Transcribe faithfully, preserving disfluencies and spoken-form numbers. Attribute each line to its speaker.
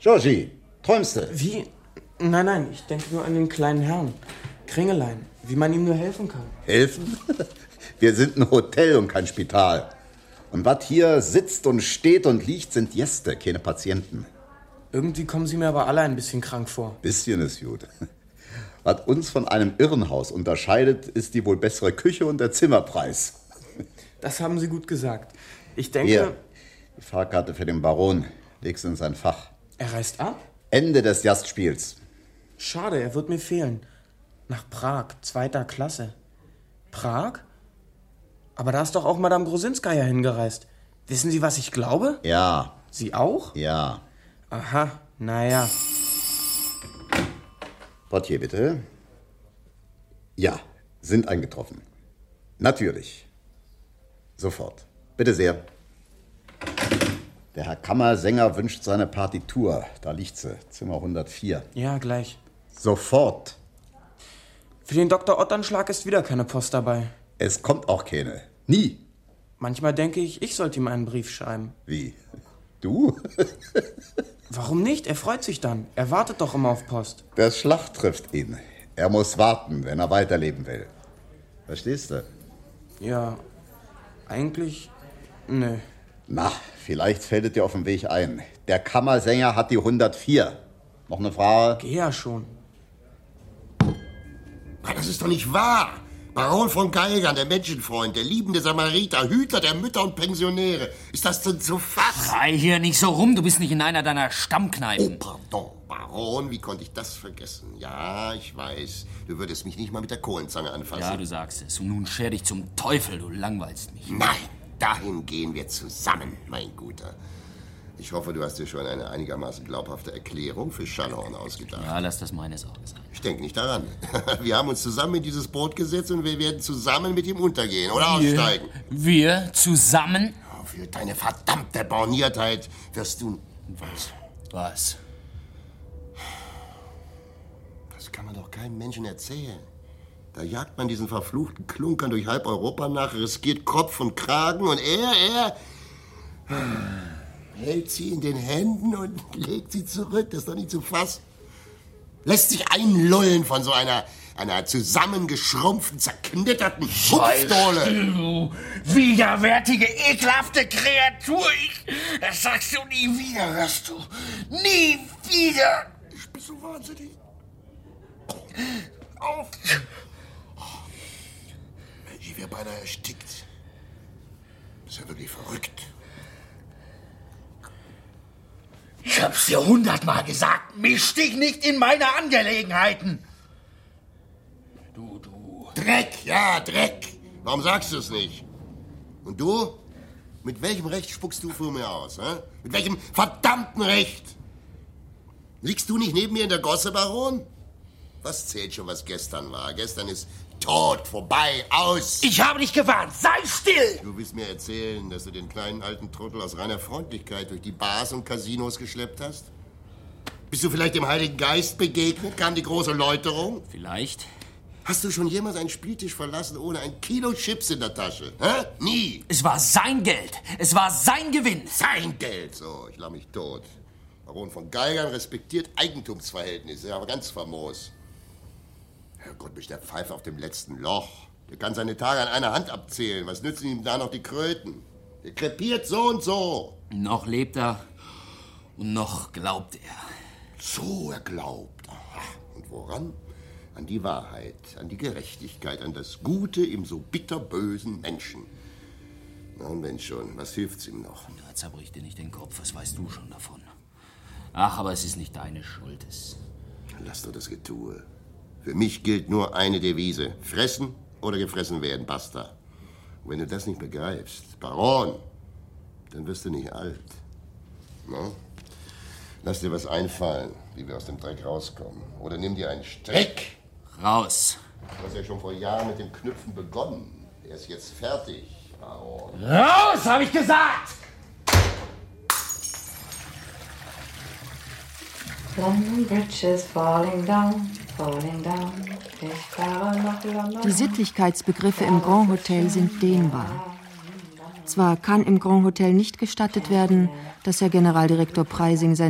Speaker 1: Georgie, träumst du?
Speaker 2: Wie? Nein, nein, ich denke nur an den kleinen Herrn. Kringelein, wie man ihm nur helfen kann.
Speaker 1: Helfen? Wir sind ein Hotel und kein Spital. Und was hier sitzt und steht und liegt, sind Gäste, keine Patienten.
Speaker 2: Irgendwie kommen sie mir aber alle ein bisschen krank vor.
Speaker 1: Bisschen ist gut. Was uns von einem Irrenhaus unterscheidet, ist die wohl bessere Küche und der Zimmerpreis.
Speaker 2: Das haben Sie gut gesagt. Ich denke...
Speaker 1: Hier, die Fahrkarte für den Baron. Leg sie in sein Fach.
Speaker 2: Er reist ab?
Speaker 1: Ende des Gastspiels.
Speaker 2: Schade, er wird mir fehlen. Nach Prag, zweiter Klasse. Prag? Aber da ist doch auch Madame Grosinskaja hingereist. Wissen Sie, was ich glaube?
Speaker 1: Ja.
Speaker 2: Sie auch?
Speaker 1: Ja.
Speaker 2: Aha, naja.
Speaker 1: Portier, bitte. Ja, sind eingetroffen. Natürlich. Sofort. Bitte sehr. Der Herr Kammersänger wünscht seine Partitur. Da liegt sie, Zimmer hundertvier.
Speaker 2: Ja, gleich.
Speaker 1: Sofort.
Speaker 2: Für den Doktor Otternschlag ist wieder keine Post dabei.
Speaker 1: Es kommt auch keine. Nie.
Speaker 2: Manchmal denke ich, ich sollte ihm einen Brief schreiben.
Speaker 1: Wie? Du?
Speaker 2: Warum nicht? Er freut sich dann. Er wartet doch immer auf Post.
Speaker 1: Der Schlag trifft ihn. Er muss warten, wenn er weiterleben will. Verstehst du?
Speaker 2: Ja, eigentlich... Nö.
Speaker 1: Na, vielleicht fällt es dir auf dem Weg ein. Der Kammersänger hat die hundertvier. Noch eine Frage?
Speaker 2: Geh ja schon.
Speaker 3: Das ist doch nicht wahr. Baron von Geigern, der Menschenfreund, der liebende Samariter, Hüter der Mütter und Pensionäre. Ist das denn zu fassen?
Speaker 4: Schrei hier nicht so rum, du bist nicht in einer deiner Stammkneipen.
Speaker 3: Oh, pardon, Baron, wie konnte ich das vergessen? Ja, ich weiß, du würdest mich nicht mal mit der Kohlenzange anfassen.
Speaker 4: Ja, du sagst es. Und nun scher dich zum Teufel, du langweilst mich.
Speaker 3: Nein, dahin gehen wir zusammen, mein Guter. Ich hoffe, du hast dir schon eine einigermaßen glaubhafte Erklärung für Schallhorn ausgedacht.
Speaker 4: Ja, lass das meine Sorge sein.
Speaker 3: Ich denke nicht daran. Wir haben uns zusammen in dieses Boot gesetzt und wir werden zusammen mit ihm untergehen oder
Speaker 4: Wir?
Speaker 3: aussteigen.
Speaker 4: Wir? Zusammen?
Speaker 3: Oh, für deine verdammte Borniertheit wirst du...
Speaker 4: Was? Was?
Speaker 3: Das kann man doch keinem Menschen erzählen. Da jagt man diesen verfluchten Klunkern durch halb Europa nach, riskiert Kopf und Kragen und er, er... hält sie in den Händen und legt sie zurück. Das ist doch nicht zu fassen. Lässt sich einlullen von so einer, einer zusammengeschrumpften, zerknitterten Schupfdohle.
Speaker 4: Du widerwärtige, ekelhafte Kreatur. Ich, das sagst du nie wieder, hörst du? Nie wieder.
Speaker 3: Ich bin so wahnsinnig. Auf. Ich wäre beinahe erstickt. Das ist ja wirklich verrückt.
Speaker 4: Ich hab's dir hundertmal gesagt, misch dich nicht in meine Angelegenheiten. Du, du.
Speaker 3: Dreck, ja, Dreck. Warum sagst du es nicht? Und du? Mit welchem Recht spuckst du vor mir aus, hä? Mit welchem verdammten Recht? Liegst du nicht neben mir in der Gosse, Baron? Was zählt schon, was gestern war? Gestern ist tot, vorbei, aus.
Speaker 4: Ich habe dich gewarnt, sei still!
Speaker 3: Du willst mir erzählen, dass du den kleinen alten Trottel aus reiner Freundlichkeit durch die Bars und Casinos geschleppt hast? Bist du vielleicht dem Heiligen Geist begegnet? Kam die große Läuterung?
Speaker 4: Vielleicht.
Speaker 3: Hast du schon jemals einen Spieltisch verlassen ohne ein Kilo Chips in der Tasche? Hä? Nie.
Speaker 4: Es war sein Geld. Es war sein Gewinn.
Speaker 3: Sein Geld. So, ich lache mich tot. Baron von Geigern respektiert Eigentumsverhältnisse, aber ganz famos. Herrgott, mich der Pfeife auf dem letzten Loch. Der kann seine Tage an einer Hand abzählen. Was nützen ihm da noch die Kröten? Der krepiert so und so.
Speaker 4: Noch lebt er und noch glaubt er.
Speaker 3: So, er glaubt. Aha. Und woran? An die Wahrheit, an die Gerechtigkeit, an das Gute im so bitterbösen Menschen. Na und wenn schon, was hilft's ihm noch?
Speaker 4: Da zerbricht dir nicht den Kopf, was weißt du schon davon? Ach, aber es ist nicht deine Schuld. Es
Speaker 3: Lass doch das Getue. Für mich gilt nur eine Devise. Fressen oder gefressen werden, basta. Und wenn du das nicht begreifst, Baron, dann wirst du nicht alt. Na? Lass dir was einfallen, wie wir aus dem Dreck rauskommen. Oder nimm dir einen Strick.
Speaker 4: Raus.
Speaker 3: Du hast ja schon vor Jahren mit dem Knüpfen begonnen. Er ist jetzt fertig, Baron.
Speaker 4: Raus, habe ich gesagt!
Speaker 5: London Bridge is falling down, falling down. Ich fahre nach London.
Speaker 6: Die Sittlichkeitsbegriffe im Grand Hotel sind dehnbar. Zwar kann im Grand Hotel nicht gestattet werden, dass Herr Generaldirektor Preysing sein